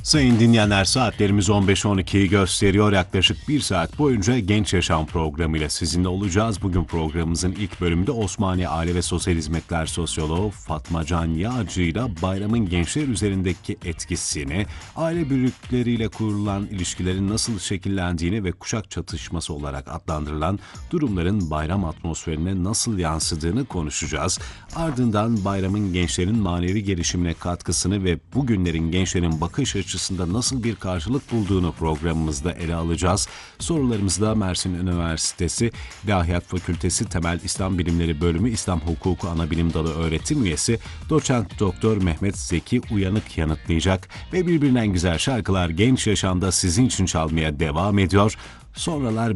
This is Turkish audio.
Sayın dinleyenler, saatlerimiz 15.12'yi gösteriyor. Yaklaşık bir saat boyunca Genç Yaşam programıyla sizinle olacağız. Bugün programımızın ilk bölümünde Osmaniye Aile ve Sosyal Hizmetler Sosyoloğu Fatma Can Yağcı ile bayramın gençler üzerindeki etkisini, aile büyükleriyle kurulan ilişkilerin nasıl şekillendiğini ve kuşak çatışması olarak adlandırılan durumların bayram atmosferine nasıl yansıdığını konuşacağız. Ardından bayramın gençlerin manevi gelişimine katkısını ve bugünlerin gençlerin bakış açısında nasıl bir karşılık bulduğunu programımızda ele alacağız. Sorularımızda Mersin Üniversitesi İlahiyat Fakültesi Temel İslam Bilimleri Bölümü İslam Hukuku Anabilim Dalı öğretim üyesi Doçent Doktor Mehmet Zeki Uyanık yanıtlayacak ve birbirinden güzel şarkılar Genç Yaşam'da sizin için çalmaya devam ediyor. Sonralar